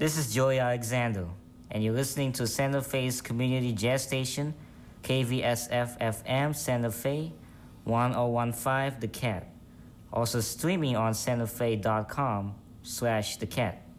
This is Joey Alexander, and you're listening to Santa Fe's community jazz station, KVSF FM Santa Fe, 1015 The Cat. Also streaming on santafe.com/The Cat.